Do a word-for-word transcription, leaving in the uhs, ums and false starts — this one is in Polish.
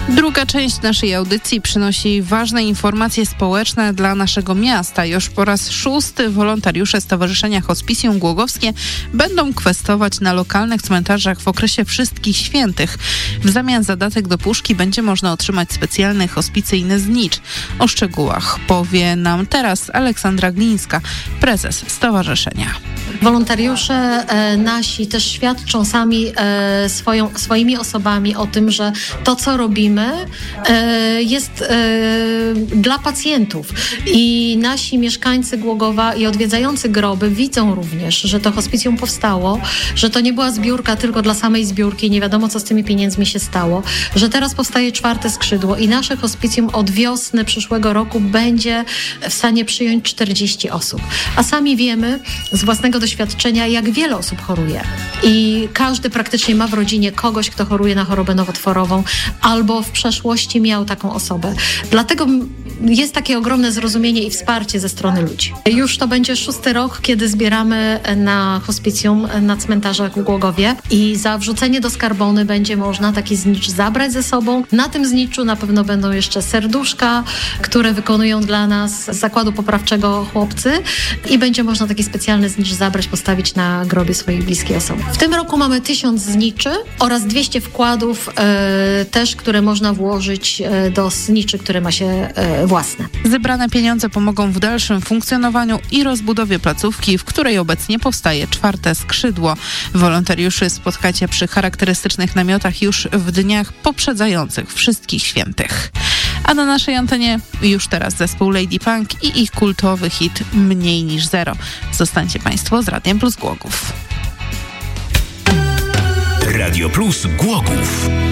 Druga część naszej audycji przynosi ważne informacje społeczne dla naszego miasta. Już po raz szósty wolontariusze Stowarzyszenia Hospicjum Głogowskie będą kwestować na lokalnych cmentarzach w okresie Wszystkich Świętych. W zamian za datek do puszki będzie można otrzymać specjalny hospicyjny znicz. O szczegółach powie nam teraz Aleksandra Glińska, prezes stowarzyszenia. Wolontariusze e, nasi też świadczą sami e, swoją, swoimi osobami o tym, że to, co robimy, e, jest e, dla pacjentów. I nasi mieszkańcy Głogowa i odwiedzający groby widzą również, że to hospicjum powstało, że to nie była zbiórka tylko dla samej zbiórki, nie wiadomo, co z tymi pieniędzmi się stało, że teraz powstaje czwarte skrzydło i nasze hospicjum od wiosny przyszłego roku będzie w stanie przyjąć czterdzieści osób. A sami wiemy z własnego doświadczenia, jak wiele osób choruje. I każdy praktycznie ma w rodzinie kogoś, kto choruje na chorobę nowotworową albo w przeszłości miał taką osobę. Dlatego jest takie ogromne zrozumienie i wsparcie ze strony ludzi. Już to będzie szósty rok, kiedy zbieramy na hospicjum na cmentarzach w Głogowie i za wrzucenie do skarbony będzie można taki znicz zabrać ze sobą. Na tym zniczu na pewno będą jeszcze serduszka, które wykonują dla nas z zakładu poprawczego chłopcy i będzie można taki specjalny znicz zabrać, postawić na grobie swojej bliskiej osoby. W tym roku mamy tysiąc zniczy oraz dwieście wkładów e, też, które można włożyć e, do zniczy, które ma się e, własne. Zebrane pieniądze pomogą w dalszym funkcjonowaniu i rozbudowie placówki, w której obecnie powstaje czwarte skrzydło. Wolontariuszy spotkacie przy charakterystycznych namiotach już w dniach poprzedzających Wszystkich Świętych. A na naszej antenie już teraz zespół Lady Punk i ich kultowy hit Mniej niż zero. Zostańcie Państwo z Radiem Plus Głogów. Radio Plus Głogów.